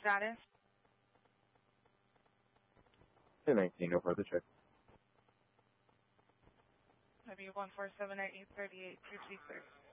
status? 219, no further check. W147 at 838, 226.